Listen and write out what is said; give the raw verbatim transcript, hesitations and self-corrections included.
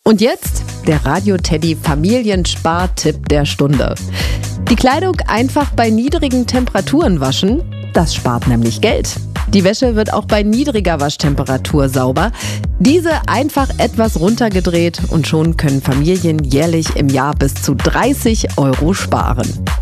Und jetzt der Radio Teddy Familienspartipp der Stunde. Die Kleidung einfach bei niedrigen Temperaturen waschen, das spart nämlich Geld. Die Wäsche wird auch bei niedriger Waschtemperatur sauber. Diese einfach etwas runtergedreht und schon können Familien jährlich im Jahr bis zu dreißig Euro sparen.